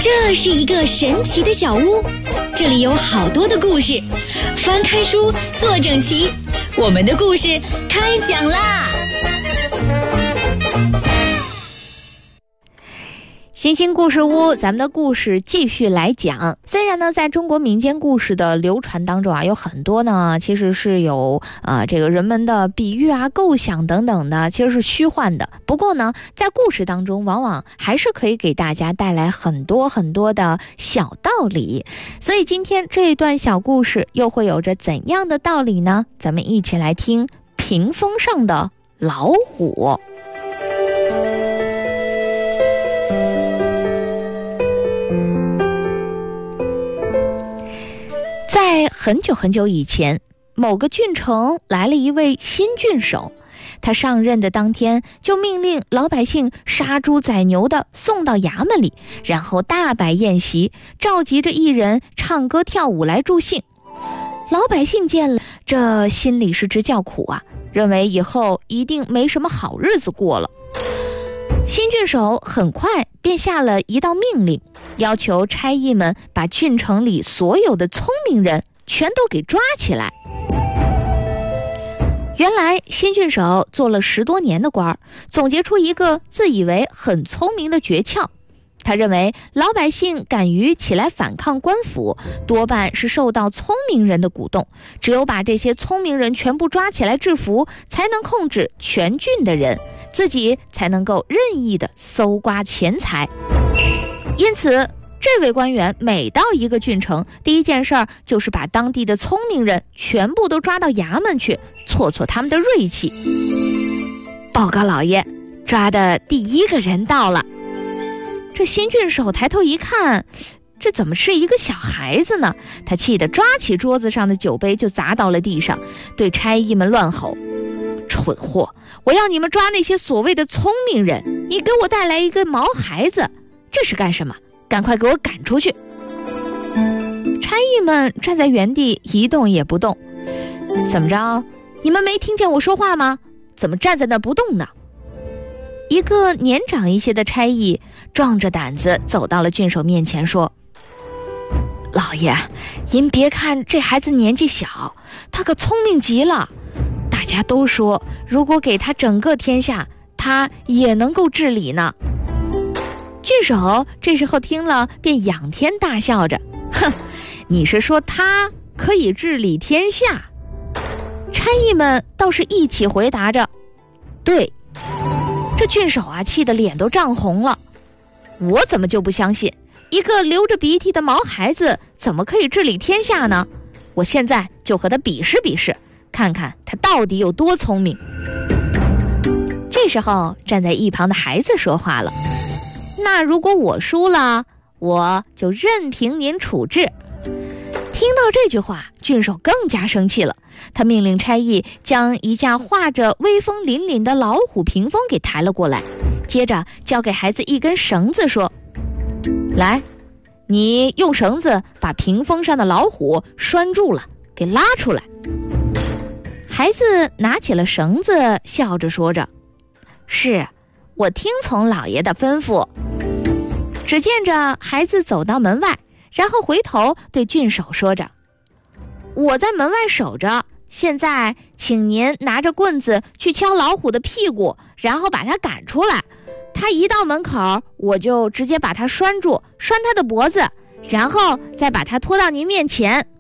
这是一个神奇的小屋，这里有好多的故事，翻开书，坐整齐，我们的故事开讲啦！ 星星故事屋，咱们的故事继续来讲。虽然呢，在中国民间故事的流传当中啊，有很多呢，其实是有这个人们的比喻啊、构想等等的，其实是虚幻的。不过呢，在故事当中，往往还是可以给大家带来很多很多的小道理。所以今天这一段小故事又会有着怎样的道理呢？咱们一起来听屏风上的老虎。在很久很久以前，某个郡城来了一位新郡守，他上任的当天就命令老百姓杀猪宰牛的送到衙门里，然后大摆宴席，召集着艺人唱歌跳舞来助兴。老百姓见了，这心里是直叫苦啊，认为以后一定没什么好日子过了。新郡守很快便下了一道命令，要求差役们把郡城里所有的聪明人全都给抓起来。原来新郡守做了10多年的官，总结出一个自以为很聪明的诀窍。他认为老百姓敢于起来反抗官府，多半是受到聪明人的鼓动，只有把这些聪明人全部抓起来制服，才能控制全郡的人，自己才能够任意的搜刮钱财。因此这位官员每到一个郡城，第一件事就是把当地的聪明人全部都抓到衙门去，挫挫他们的锐气。报告老爷，抓的第一个人到了。这新郡守抬头一看，这怎么是一个小孩子呢？他气得抓起桌子上的酒杯就砸到了地上，对差役们乱吼：蠢货，我要你们抓那些所谓的聪明人，你给我带来一个毛孩子，这是干什么？赶快给我赶出去！差役们站在原地一动也不动。怎么着？你们没听见我说话吗？怎么站在那不动呢？一个年长一些的差役壮着胆子走到了郡守面前说：老爷，您别看这孩子年纪小，他可聪明极了，大家都说如果给他整个天下，他也能够治理呢。郡守这时候听了便仰天大笑着：哼，你是说他可以治理天下？差役们倒是一起回答着：对。这郡守啊，气得脸都涨红了。我怎么就不相信，一个流着鼻涕的毛孩子怎么可以治理天下呢？我现在就和他比试比试，看看他到底有多聪明。这时候站在一旁的孩子说话了：那如果我输了，我就任凭您处置。听到这句话，郡守更加生气了，他命令差役将一架画着威风凛凛的老虎屏风给抬了过来，接着交给孩子一根绳子说：来，你用绳子把屏风上的老虎拴住了，给拉出来。孩子拿起了绳子，笑着说着：是，我听从老爷的吩咐。只见着孩子走到门外，然后回头对郡守说着：我在门外守着，现在请您拿着棍子去敲老虎的屁股，然后把他赶出来。他一到门口，我就直接把他拴住，拴他的脖子，然后再把他拖到您面前。